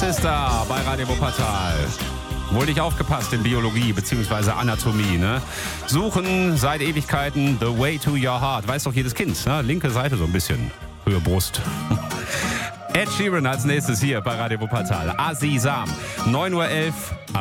Sister bei Radio Wuppertal. Wohl nicht aufgepasst in Biologie bzw. Anatomie, ne? Suchen seit Ewigkeiten the way to your heart. Weiß doch jedes Kind, ne? Linke Seite so ein bisschen. Höhe Brust. Ed Sheeran als nächstes hier bei Radio Wuppertal. Azizam. 9:11 Uhr am